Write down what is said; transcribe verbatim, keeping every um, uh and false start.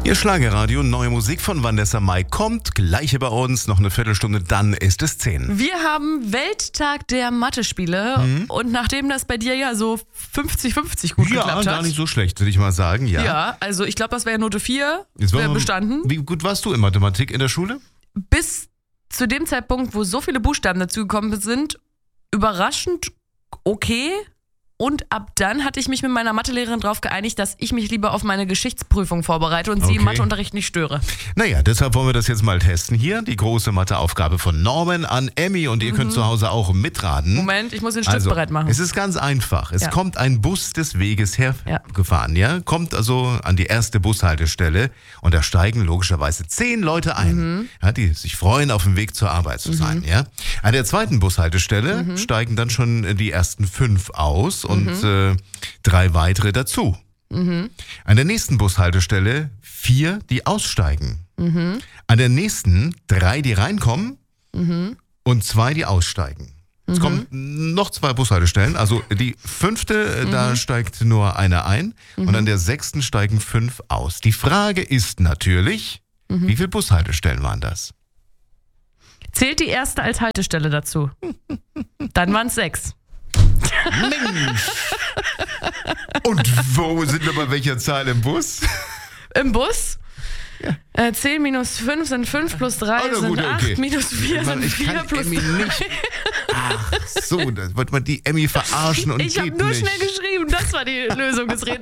Ihr Schlagerradio, neue Musik von Vanessa Mai kommt. Gleiche bei uns, noch eine Viertelstunde, dann ist es zehn. Wir haben Welttag der Mathe-Spiele mhm. und nachdem das bei dir ja so fünfzig fünfzig gut ja, geklappt hat. Ja, gar nicht so schlecht, würde ich mal sagen. Ja, ja also ich glaube, das wäre Note vier, wäre bestanden. Wie gut warst du in Mathematik in der Schule? Bis zu dem Zeitpunkt, wo so viele Buchstaben dazugekommen sind, überraschend okay. Und ab dann hatte ich mich mit meiner Mathelehrerin darauf geeinigt, dass ich mich lieber auf meine Geschichtsprüfung vorbereite und okay. sie im Matheunterricht nicht störe. Naja, deshalb wollen wir das jetzt mal testen hier. Die große Matheaufgabe von Norman an Emmy und ihr mhm. könnt zu Hause auch mitraten. Moment, ich muss den Stift also, bereit machen. Es ist ganz einfach. Es ja. kommt ein Bus des Weges hergefahren, ja. ja? Kommt also an die erste Bushaltestelle und da steigen logischerweise zehn Leute ein, mhm. ja, die sich freuen, auf dem Weg zur Arbeit zu sein. Mhm. Ja? An der zweiten Bushaltestelle mhm. steigen dann schon die ersten fünf aus. Und mhm. äh, drei weitere dazu. Mhm. An der nächsten Bushaltestelle vier, die aussteigen. Mhm. An der nächsten drei, die reinkommen mhm. und zwei, die aussteigen. Mhm. Es kommen noch zwei Bushaltestellen. Also die fünfte, mhm. da steigt nur einer ein mhm. und an der sechsten steigen fünf aus. Die Frage ist natürlich, mhm. wie viele Bushaltestellen waren das? Zählt die erste als Haltestelle dazu? Dann waren es sechs. Mensch! Und wo sind wir bei welcher Zahl im Bus? Im Bus? Ja. Äh, zehn minus fünf sind fünf plus drei oh, sind gut, acht, okay. minus vier sind ich vier kann plus Emmy drei. Nicht. Ach so, da wollte man die Emmy verarschen und ich geht habe nur nicht. schnell geschrieben, das war die Lösung des Rätsels.